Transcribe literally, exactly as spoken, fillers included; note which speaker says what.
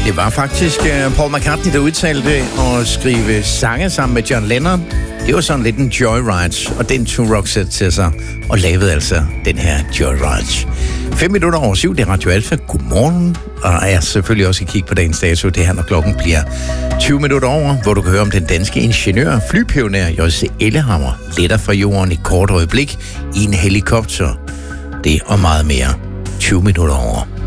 Speaker 1: Det var faktisk uh, Paul McCartney, der udtalte at skrive sange sammen med John Lennon. Det var sådan lidt en joyride, og den tog Roxette til sig og lavede altså den her joyride. Fem minutter over syv, det er Radio Alfa. Godmorgen, og jeg selvfølgelig også kigge på dagens dato. Det her, når klokken bliver tyve minutter over, hvor du kan høre om den danske ingeniør, flypioner J C Ellehammer, letter fra jorden i kort øjeblik i en helikopter. Det og meget mere. tyve minutter over.